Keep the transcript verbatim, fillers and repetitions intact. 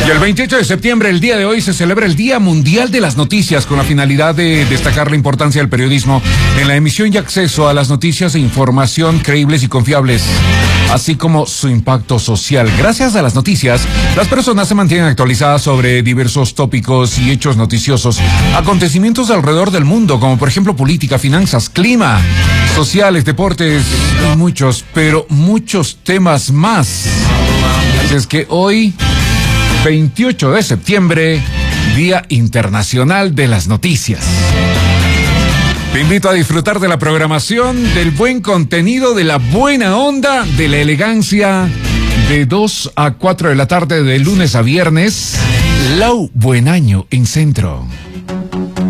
Y el veintiocho de septiembre, el día de hoy, se celebra el Día Mundial de las Noticias con la finalidad de destacar la importancia del periodismo en la emisión y acceso a las noticias e información creíbles y confiables, así como su impacto social. Gracias a las noticias, las personas se mantienen actualizadas sobre diversos tópicos y hechos noticiosos, acontecimientos alrededor del mundo, como por ejemplo política, finanzas, clima, sociales, deportes y muchos, pero muchos temas más. Así es que hoy, veintiocho de septiembre, Día Internacional de las Noticias. Te invito a disfrutar de la programación, del buen contenido, de la buena onda, de la elegancia, de dos a cuatro de la tarde de lunes a viernes. Lau Buen Año en Centro.